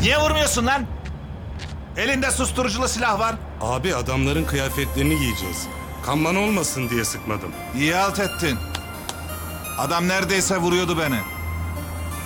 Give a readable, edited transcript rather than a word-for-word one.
Niye vurmuyorsun lan? Elinde susturuculu silah var. Abi adamların kıyafetlerini giyeceğiz. Kanman olmasın diye sıkmadım. İyi halt ettin. Adam neredeyse vuruyordu beni.